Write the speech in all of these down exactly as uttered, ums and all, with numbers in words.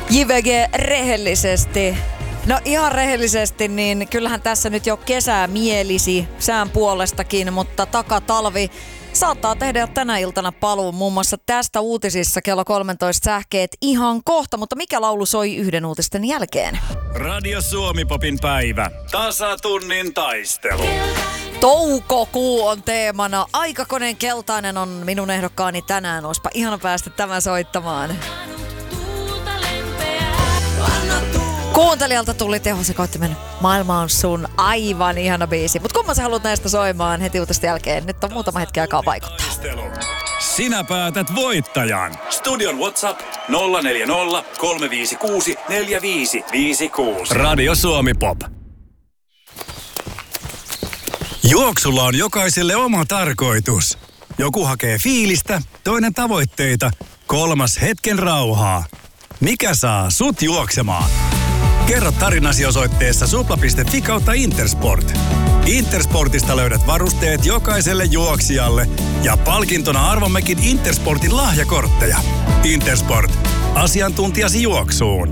J V G rehellisesti. No ihan rehellisesti, niin kyllähän tässä nyt jo kesää mielisi sään puolestakin, mutta takatalvi saattaa tehdä jo tänä iltana paluun. Muun muassa tästä uutisissa kello kolmetoista sähkeet ihan kohta, mutta mikä laulu soi yhden uutisten jälkeen? Radio Suomi-popin päivä. Tasatunnin taistelu. Toukokuu on teemana. Aikakoneen keltainen on minun ehdokkaani tänään. Olisipa ihana päästä tämän soittamaan. Kuuntelijalta tuli tehosekoittimen Maailma on sun aivan ihana biisi. Mutta kumman sä haluat näistä soimaan heti uutisten jälkeen? Nyt on muutama hetki aikaa vaikuttaa. Sinä päätät voittajan. Studion WhatsApp nolla neljä nolla, kolme viisi kuusi, neljä viisi viisi kuusi. Radio Suomi Pop. Juoksulla on jokaiselle oma tarkoitus. Joku hakee fiilistä, toinen tavoitteita, kolmas hetken rauhaa. Mikä saa sut juoksemaan? Kerro tarinasi osoitteessa supla piste fi kautta Intersport. Intersportista löydät varusteet jokaiselle juoksijalle ja palkintona arvommekin Intersportin lahjakortteja. Intersport. Asiantuntijasi juoksuun.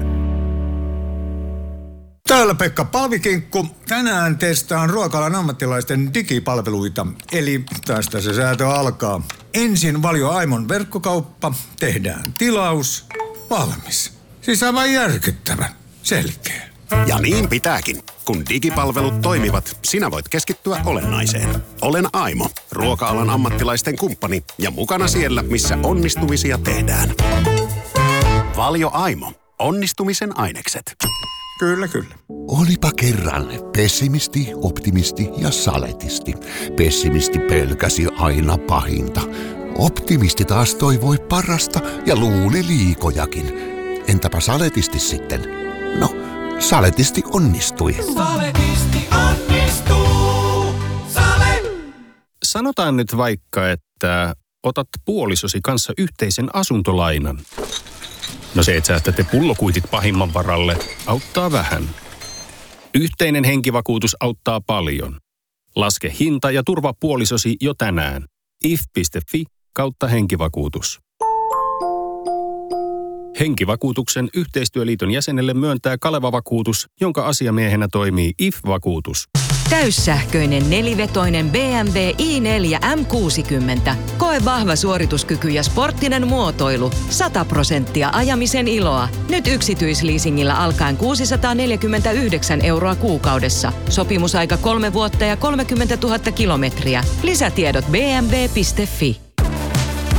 Täällä Pekka Paavikinkku. Tänään testaan ruoka-alan ammattilaisten digipalveluita. Eli tästä se säätö alkaa. Ensin Valio Aimon verkkokauppa. Tehdään tilaus. Valmis. Siis aivan järkyttävä. Selkeä. Ja niin pitääkin. Kun digipalvelut toimivat, sinä voit keskittyä olennaiseen. Olen Aimo, ruoka-alan ammattilaisten kumppani ja mukana siellä, missä onnistumisia tehdään. Valio Aimo. Onnistumisen ainekset. Kyllä, kyllä. Olipa kerran pessimisti, optimisti ja saletisti. Pessimisti pelkäsi aina pahinta. Optimisti taas toivoi parasta ja luuli liikojakin. Entäpä saletisti sitten? No, saletisti onnistui. Saletisti onnistuu. Sale! Sanotaan nyt vaikka, että otat puolisosi kanssa yhteisen asuntolainan. No se, että säästätte pullokuitit pahimman varalle, auttaa vähän. Yhteinen henkivakuutus auttaa paljon. Laske hinta ja turva puolisosi jo tänään. if piste fi kautta henkivakuutus. Henkivakuutuksen yhteistyöliiton jäsenelle myöntää Kaleva-vakuutus, jonka asiamiehenä toimii I F-vakuutus. Täyssähköinen nelivetoinen B M W i neljä M kuusikymmentä. Koe vahva suorituskyky ja sporttinen muotoilu. sata prosenttia ajamisen iloa. Nyt yksityisleasingillä alkaen kuusisataaneljäkymmentäyhdeksän euroa kuukaudessa. Sopimusaika kolme vuotta ja kolmekymmentätuhatta kilometriä. Lisätiedot b m w piste fi.